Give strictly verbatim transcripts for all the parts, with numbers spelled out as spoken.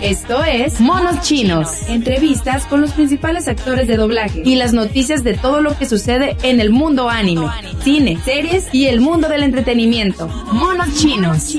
Esto es Monos Chinos, entrevistas con los principales actores de doblaje y las noticias de todo lo que sucede en el mundo anime, cine, series y el mundo del entretenimiento. Monos Chinos.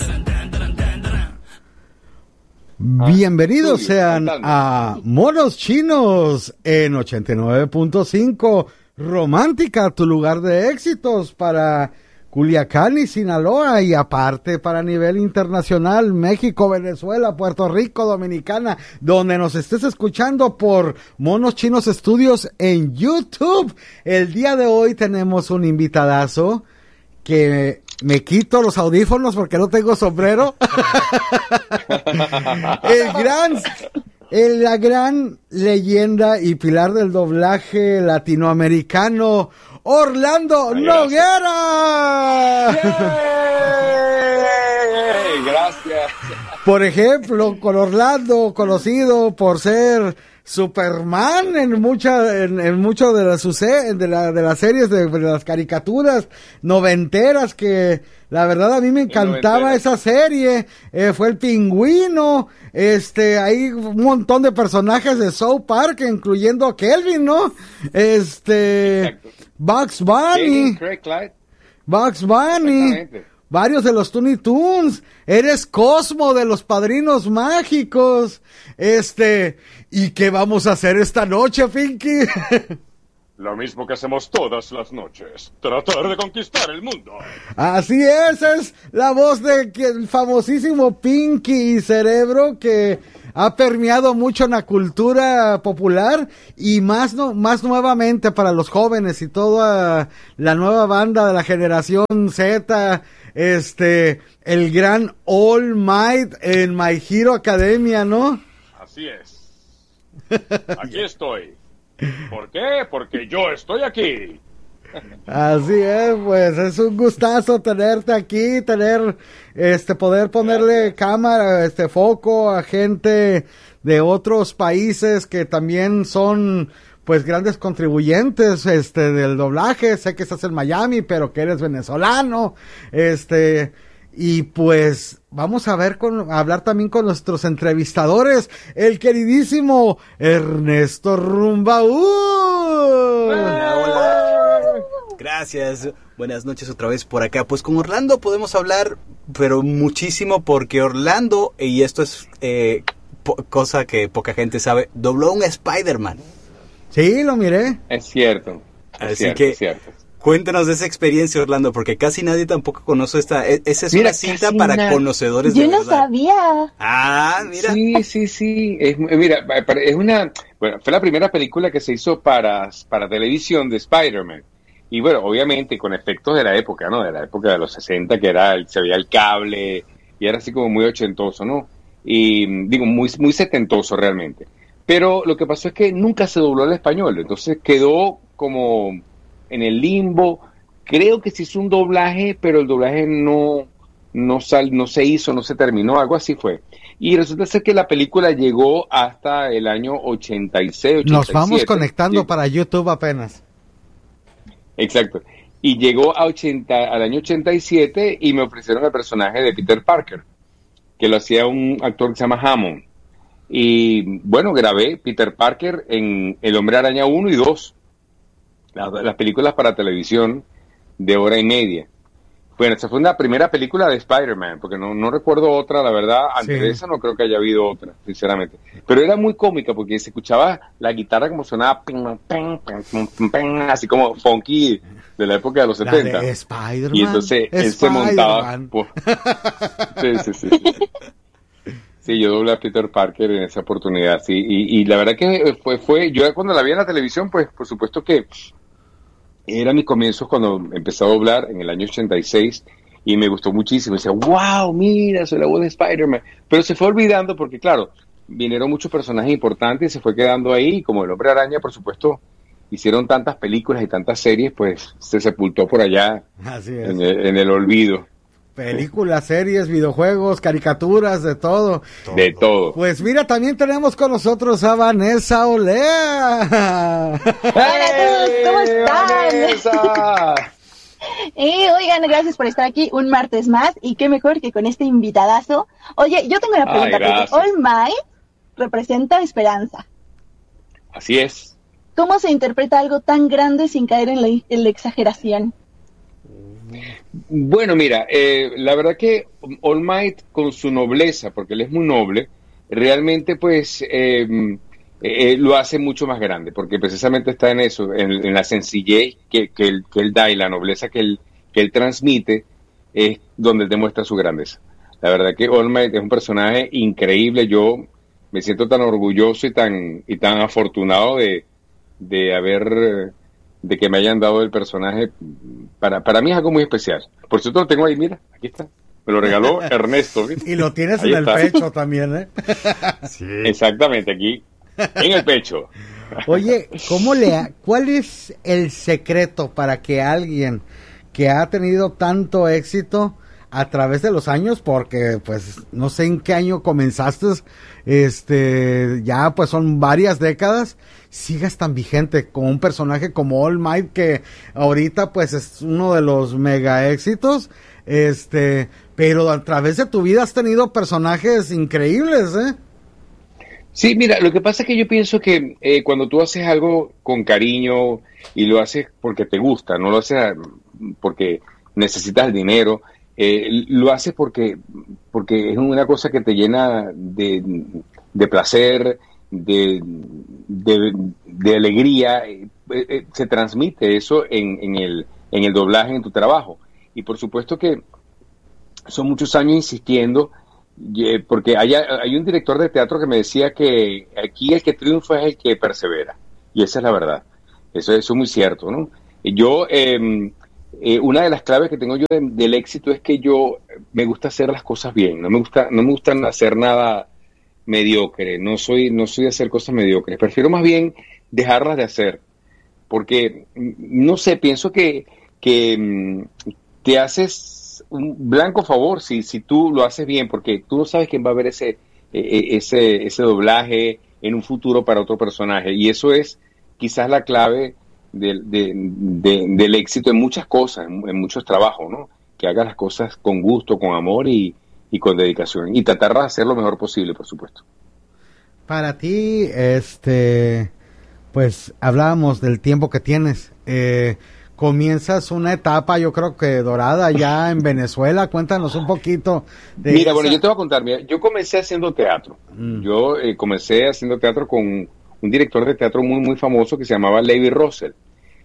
Bienvenidos sean a Monos Chinos en ochenta y nueve punto cinco Romántica, tu lugar de éxitos para Culiacán y Sinaloa, y aparte para nivel internacional, México, Venezuela, Puerto Rico, Dominicana, donde nos estés escuchando por Monos Chinos Studios en YouTube. El día de hoy tenemos un invitadazo que me quito los audífonos porque no tengo sombrero. El gran, el, la gran leyenda y pilar del doblaje latinoamericano, Orlando Ay, Noguera. ¡Yay! Gracias. Por ejemplo, con Orlando, conocido por ser Superman en muchas, en, en mucho de las de, la, de las series de, de las caricaturas noventeras, que la verdad a mí me encantaba esa serie. Eh, fue el Pingüino, este, hay un montón de personajes de South Park, incluyendo a Kelvin, ¿no? Este, Exacto. Bugs Bunny, Craig, Clyde. Bugs Bunny, varios de los Toonie Toons, eres Cosmo de los Padrinos Mágicos, este, ¿y qué vamos a hacer esta noche, Pinky? Lo mismo que hacemos todas las noches, tratar de conquistar el mundo. Así es, es la voz del famosísimo Pinky Cerebro, que ha permeado mucho en la cultura popular y más no, más nuevamente para los jóvenes y toda la nueva banda de la generación Z, este, el gran All Might en My Hero Academia, ¿no? Así es. Aquí estoy. ¿Por qué? Porque yo estoy aquí. Así es, pues es un gustazo tenerte aquí, tener, este, poder ponerle Gracias. cámara, este, foco a gente de otros países que también son, pues, grandes contribuyentes, este, del doblaje. Sé que estás en Miami, pero que eres venezolano, este, y pues vamos a ver con, a hablar también con nuestros entrevistadores, el queridísimo Ernesto Rumbaú. Hola, hola. Gracias, buenas noches otra vez por acá. Pues con Orlando podemos hablar, pero muchísimo, porque Orlando, y esto es eh, po- cosa que poca gente sabe, dobló un Spider-Man. Sí, lo miré. Es cierto. Es Así cierto, que es cierto. Cuéntanos de esa experiencia, Orlando, porque casi nadie tampoco conoce esta. Esa es mira, una cinta para nada. Conocedores Yo de no verdad. sabía. Ah, mira. Sí, sí, sí. Es, mira, es una. Bueno, fue la primera película que se hizo para, para televisión de Spider-Man. Y bueno, obviamente con efectos de la época, ¿no? De la época de los sesenta, que era, se veía el cable y era así como muy ochentoso, ¿no? Y digo, muy, muy setentoso realmente. Pero lo que pasó es que nunca se dobló al español, entonces quedó como en el limbo. Creo que se hizo un doblaje, pero el doblaje no, no, sal, no se hizo, no se terminó, algo así fue. Y resulta ser que la película llegó hasta el año ochenta y seis, ochenta y siete. Nos vamos conectando Llegó. para YouTube apenas. Exacto. Y llegó a ochenta, al año ochenta y siete y me ofrecieron el personaje de Peter Parker, que lo hacía un actor que se llama Hammond. Y bueno, grabé Peter Parker en El Hombre Araña uno y dos, las, las películas para televisión de hora y media. Bueno, esa fue una primera película de Spider-Man, porque no, no recuerdo otra, la verdad, antes Sí. de esa no creo que haya habido otra, sinceramente. Pero era muy cómica porque se escuchaba la guitarra como sonaba, ping, ping, ping, ping, ping, así como funky de la época de los La setenta. de Spider-Man. Y entonces él se montaba. Pues, sí, sí, sí, sí. Sí, yo doblé a Peter Parker en esa oportunidad, sí. Y, y la verdad que fue, fue, yo cuando la vi en la televisión, pues por supuesto que era mis comienzos cuando empecé a doblar en el año ochenta y seis y me gustó muchísimo. Decía, wow, mira, soy la voz de Spider-Man. Pero se fue olvidando porque, claro, vinieron muchos personajes importantes y se fue quedando ahí. Y como el Hombre Araña, por supuesto, hicieron tantas películas y tantas series, pues se sepultó por allá. Así es. En el, en el olvido. Películas, series, videojuegos, caricaturas, de todo. De todo. Pues mira, también tenemos con nosotros a Vanessa Olea. Hola a todos, ¿cómo están? Vanessa! Eh, oigan, gracias por estar aquí un martes más y qué mejor que con este invitadazo. Oye, yo tengo una pregunta, Ay, porque All Might representa esperanza. Así es. ¿Cómo se interpreta algo tan grande sin caer en la, en la exageración? Bueno, mira, eh, la verdad que All Might con su nobleza, porque él es muy noble, realmente pues eh, eh, lo hace mucho más grande, porque precisamente está en eso, en, en la sencillez que, que, él, que él da y la nobleza que él, que él transmite, es donde él demuestra su grandeza. La verdad que All Might es un personaje increíble. Yo me siento tan orgulloso y tan y tan afortunado de, de haber, de que me hayan dado el personaje. Para, para mí es algo muy especial. Por cierto, lo tengo ahí, mira, aquí está. Me lo regaló Ernesto. ¿Viste? Y lo tienes ahí en está. el pecho también, ¿eh? Sí. Exactamente, aquí, en el pecho. Oye, ¿cómo le ha, ¿cuál es el secreto para que alguien que ha tenido tanto éxito a través de los años, porque pues no sé en qué año comenzaste, este, ya pues son varias décadas, sigas tan vigente con un personaje como All Might, que ahorita pues es uno de los mega éxitos, este, pero a través de tu vida has tenido personajes increíbles, ¿eh? Sí, mira, lo que pasa es que yo pienso que eh, cuando tú haces algo con cariño y lo haces porque te gusta, no lo haces porque necesitas el dinero, eh, lo haces porque, porque es una cosa que te llena de, de placer, de, de, de alegría, eh, eh, se transmite eso en, en, el, en el doblaje, en tu trabajo. Y por supuesto que son muchos años insistiendo, porque hay, hay un director de teatro que me decía que aquí el que triunfa es el que persevera, y esa es la verdad. Eso, eso es muy cierto, ¿no? Yo, eh, eh, una de las claves que tengo yo de, del éxito es que yo me gusta hacer las cosas bien, no me gusta, no me gusta hacer nada mediocre, no soy, no soy de hacer cosas mediocres, prefiero más bien dejarlas de hacer, porque, no sé, pienso que, que te haces un blanco favor si, si tú lo haces bien, porque tú no sabes quién va a ver ese, eh, ese, ese doblaje en un futuro para otro personaje, y eso es quizás la clave de, de, de, del éxito en muchas cosas, en, en muchos trabajos, ¿no? Que hagas las cosas con gusto, con amor y, y con dedicación, y tratar de hacer lo mejor posible, por supuesto. Para ti, este, pues hablábamos del tiempo que tienes, eh, comienzas una etapa, yo creo que dorada ya en Venezuela. Cuéntanos un poquito de Mira, esa... bueno, yo te voy a contar, mira, yo comencé haciendo teatro. Mm. Yo eh, comencé haciendo teatro con un director de teatro muy, muy famoso que se llamaba Levi Russell.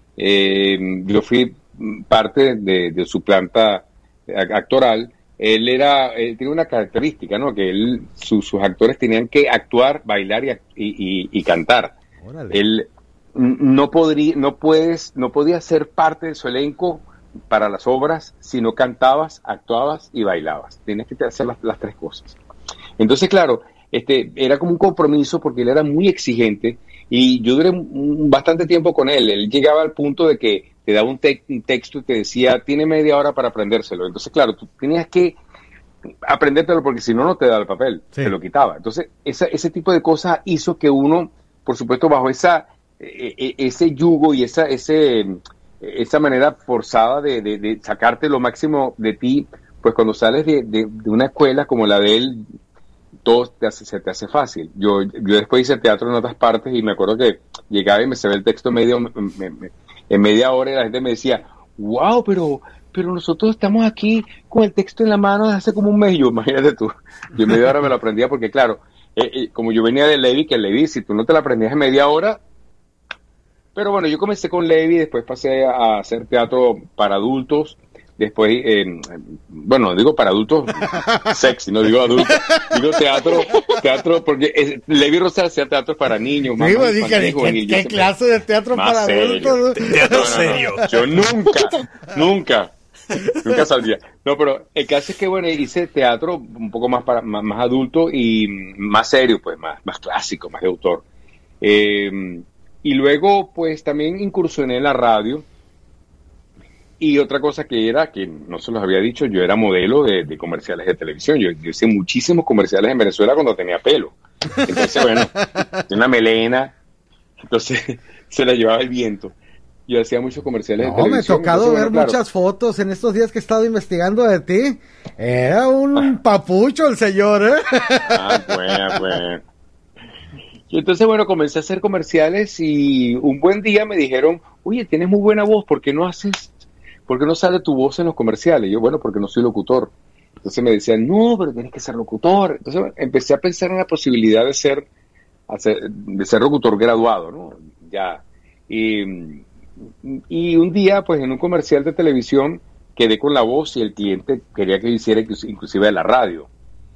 Eh, yo fui parte de, de su planta actoral. Él era, él tiene una característica, ¿no? Que él, su, sus actores tenían que actuar, bailar y, y, y cantar. Órale. Él no podría, no puedes, no podía ser parte de su elenco para las obras si no cantabas, actuabas y bailabas. Tienes que hacer las, las tres cosas. Entonces, claro, este, era como un compromiso porque él era muy exigente y yo duré un, bastante tiempo con él. Él llegaba al punto de que te daba un, te un texto y te decía, tiene media hora para aprendérselo. Entonces, claro, tú tenías que aprendértelo porque si no, no te da el papel, sí. Te lo quitaba. Entonces, esa, ese tipo de cosas hizo que uno, por supuesto, bajo esa ese yugo y esa ese esa manera forzada de, de, de sacarte lo máximo de ti, pues cuando sales de, de, de una escuela como la de él, todo te hace, se te hace fácil. Yo yo después hice teatro en otras partes y me acuerdo que llegaba y me sabía el texto medio me, me, en media hora y la gente me decía, wow, pero pero nosotros estamos aquí con el texto en la mano desde hace como un mes. Yo, imagínate tú, yo en media hora me lo aprendía porque claro, eh, eh, como yo venía de Levi, que Levi, si tú no te lo aprendías en media hora. Pero bueno, yo comencé con Levi, después pasé a hacer teatro para adultos, después, eh, bueno, digo para adultos sexy, no digo adultos, digo teatro, teatro, porque es, Levi Russell hacía teatro para niños. Más, más dije, ¿qué, ¿qué clase de teatro para serio. adultos? Teatro no, serio. No, no, yo nunca, nunca, nunca saldría. No, pero el caso es que, bueno, hice teatro un poco más para más, más adulto y más serio, pues, más, más clásico, más de autor. Eh, Y luego, pues, también incursioné en la radio. Y otra cosa que era, que no se los había dicho, yo era modelo de, de comerciales de televisión. Yo, yo hice muchísimos comerciales en Venezuela cuando tenía pelo. Entonces, bueno, una melena. Entonces, se la llevaba el viento. yo hacía muchos comerciales no, de televisión. Me ha tocado entonces, ver bueno, muchas claro. fotos en estos días que he estado investigando de ti. Era un ah. papucho el señor, ¿eh? Ah, bueno, bueno. Y entonces, bueno, comencé a hacer comerciales y un buen día me dijeron, oye, tienes muy buena voz, ¿por qué no haces, por qué no sale tu voz en los comerciales? Y yo, bueno, porque no soy locutor. Entonces me decían, no, pero tienes que ser locutor. Entonces bueno, empecé a pensar en la posibilidad de ser, hacer, de ser locutor graduado, ¿no? Ya. Y, y un día, pues en un comercial de televisión, quedé con la voz y el cliente quería que yo hiciera inclusive de la radio.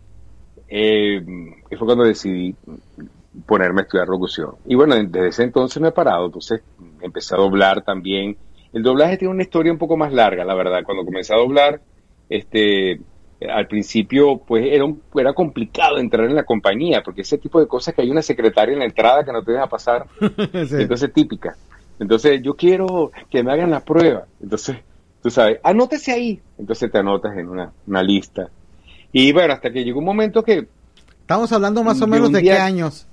Eh, y fue cuando decidí ponerme a estudiar locución. Y bueno, desde ese entonces no he parado, entonces empecé a doblar también. El doblaje tiene una historia un poco más larga, la verdad. Cuando comencé a doblar, este, al principio, pues era, un, era complicado entrar en la compañía, porque ese tipo de cosas que hay una secretaria en la entrada que no te deja pasar, sí. Entonces típica. Entonces yo quiero que me hagan la prueba. Entonces, tú sabes, anótese ahí. Entonces te anotas en una, una lista. Y bueno, hasta que llegó un momento que... Estamos hablando más o menos de, de día, qué años.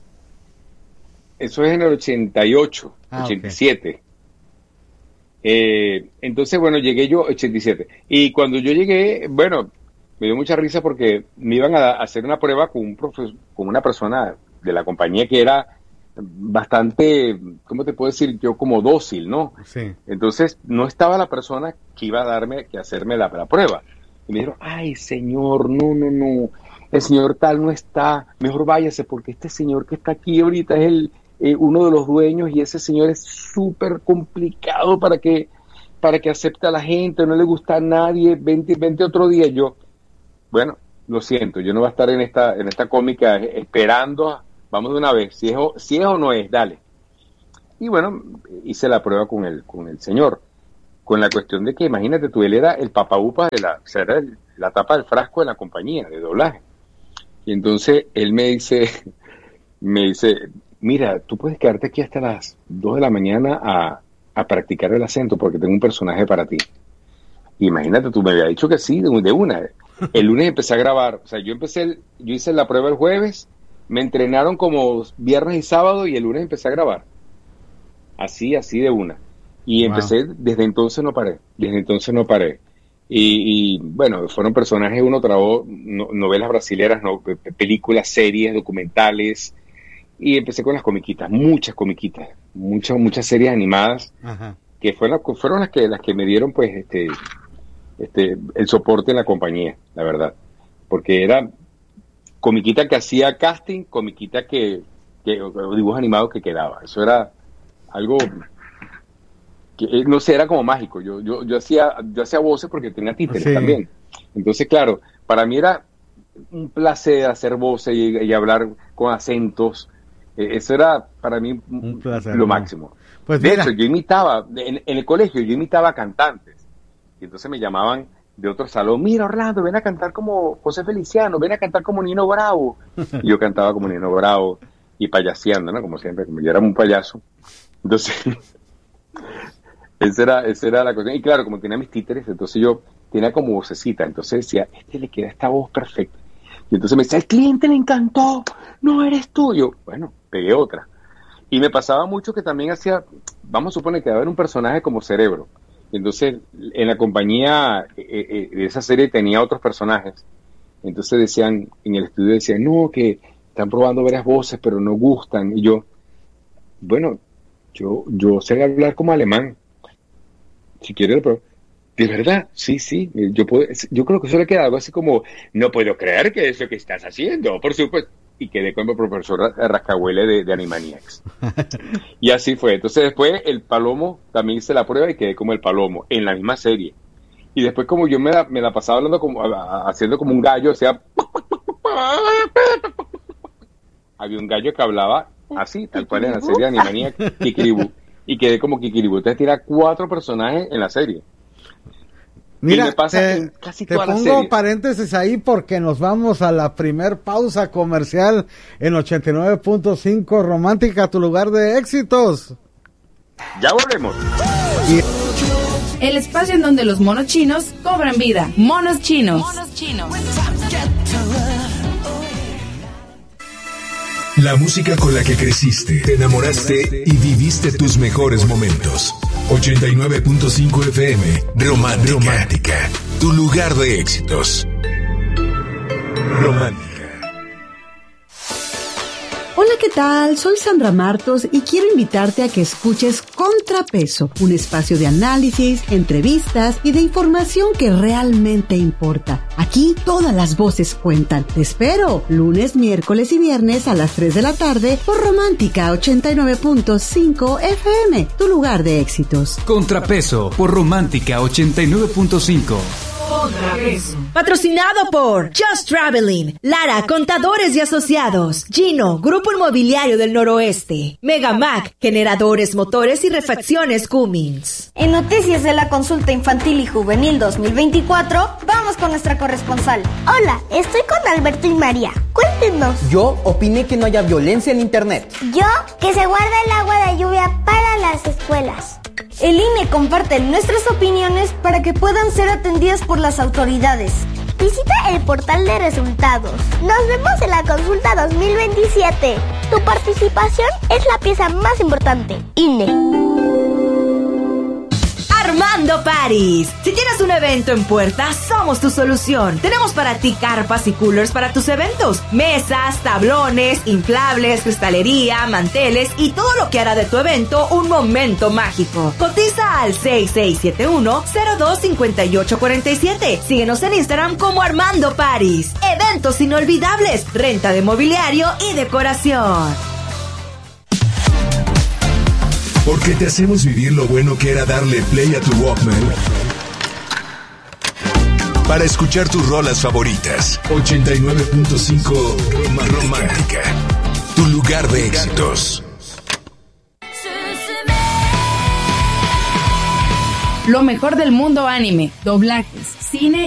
Eso es en el ochenta y ocho, ah, ochenta y siete. Okay. Eh, entonces, bueno, llegué yo, ochenta y siete. Y cuando yo llegué, bueno, me dio mucha risa porque me iban a, a hacer una prueba con, un profe, con una persona de la compañía que era bastante, ¿cómo te puedo decir? Yo como dócil, ¿no? Sí. Entonces, no estaba la persona que iba a darme, que hacerme la, la prueba. Y me dijeron, ay, señor, no, no, no, el señor tal no está, mejor váyase porque este señor que está aquí ahorita es el... Eh, uno de los dueños y ese señor es súper complicado para que para que acepte a la gente, no le gusta a nadie, vente, vente otro día. Yo, bueno, lo siento, yo no voy a estar en esta en esta cómica esperando, vamos de una vez, si es o, si es o no es, dale. Y bueno, hice la prueba con el con el señor, con la cuestión de que imagínate tú, él era el papaupa de la, o sea, era el, la tapa del frasco de la compañía de doblaje. Y entonces él me dice, me dice, mira, tú puedes quedarte aquí hasta las dos de la mañana a, a practicar el acento porque tengo un personaje para ti. Imagínate, tú me habías dicho que sí, de, de una. El lunes empecé a grabar, o sea, yo empecé, el, yo hice la prueba el jueves, me entrenaron como viernes y sábado y el lunes empecé a grabar. Así, así de una. Y wow. Empecé, desde entonces no paré, desde entonces no paré. Y, y bueno, fueron personajes, uno trabó no, novelas brasileras, no, películas, series, documentales. Y empecé con las comiquitas, muchas comiquitas, muchas muchas series animadas. Ajá. Que fueron, fueron las que las que me dieron pues este este el soporte en la compañía, la verdad. Porque era comiquita que hacía casting, comiquita que, que dibujos animados que quedaba. Eso era algo que no sé, era como mágico. Yo yo yo hacía yo hacía voces porque tenía títeres sí. también. Entonces, claro, para mí era un placer hacer voces y, y hablar con acentos. Eso era para mí un placer, lo ¿no? máximo. Pues de mira. hecho, yo imitaba, en, en el colegio yo imitaba cantantes. Y entonces me llamaban de otro salón, mira Orlando, ven a cantar como José Feliciano, ven a cantar como Nino Bravo. Y yo cantaba como Nino Bravo y payaseando, ¿no? Como siempre, como yo era un payaso. Entonces, esa era, esa era la cuestión. Y claro, como tenía mis títeres, entonces yo tenía como vocecita. Entonces decía, este le queda esta voz perfecta. Y entonces me decía, el cliente le encantó, no eres tuyo. Bueno, pegué otra. Y me pasaba mucho que también hacía, vamos a suponer que había un personaje como Cerebro. Y entonces en la compañía eh, eh, de esa serie tenía otros personajes. Entonces decían, en el estudio decían, no, que están probando varias voces, pero no gustan. Y yo, bueno, yo, yo sé hablar como alemán. Si quieres, pero... ¿De verdad? Sí, sí. Yo puedo, yo creo que eso le queda algo así como, no puedo creer que es lo que estás haciendo, por supuesto. Y quedé como profesor rascahuele de, de Animaniacs. Y así fue. Entonces después el Palomo, también hice la prueba y quedé como el Palomo, en la misma serie. Y después como yo me la, me la pasaba hablando como, haciendo como un gallo, o sea, había un gallo que hablaba así, tal cual en la serie de Animaniacs, Kikiribú. Y quedé como Kikiribú. Entonces tenía cuatro personajes en la serie. Mira, me pasa te, casi te pongo serie. paréntesis ahí porque nos vamos a la primer pausa comercial en ochenta y nueve punto cinco Romántica, tu lugar de éxitos. Ya volvemos. Y... el espacio en donde los monos chinos cobran vida. Monos chinos. Monos chinos. La música con la que creciste, te enamoraste y viviste tus mejores momentos. ochenta y nueve punto cinco F M, Romántica. Romántica, tu lugar de éxitos. Romántica. Hola, ¿qué tal? Soy Sandra Martos y quiero invitarte a que escuches Contrapeso, un espacio de análisis, entrevistas y de información que realmente importa. Aquí todas las voces cuentan. Te espero lunes, miércoles y viernes a las tres de la tarde por Romántica ochenta y nueve punto cinco F M, tu lugar de éxitos. Contrapeso por Romántica ochenta y nueve punto cinco. Contrapeso. Patrocinado por Just Traveling, Lara, Contadores y Asociados, Gino, Grupo Inmobiliario del Noroeste, Megamac, Generadores, Motores y Refacciones Cummins. En noticias de la consulta infantil y juvenil dos mil veinticuatro, vamos con nuestra corresponsal. Hola, estoy con Alberto y María. Cuéntenos. Yo opiné que no haya violencia en internet. Yo, que se guarda el agua de lluvia para las escuelas. El I N E comparte nuestras opiniones para que puedan ser atendidas por las autoridades. Visita el portal de resultados. Nos vemos en la consulta dos mil veintisiete. Tu participación es la pieza más importante. I N E. Armando Parties. Si tienes un evento en puerta, somos tu solución. Tenemos para ti carpas y coolers para tus eventos, mesas, tablones, inflables, cristalería, manteles y todo lo que hará de tu evento un momento mágico. Cotiza al seis seis siete uno, cero dos cinco ocho cuatro siete. Síguenos en Instagram como Armando Parties. Eventos inolvidables, renta de mobiliario y decoración. Porque te hacemos vivir lo bueno que era darle play a tu Walkman para escuchar tus rolas favoritas. ochenta y nueve punto cinco Romántica, tu lugar de éxitos. Lo mejor del mundo anime, doblajes, cine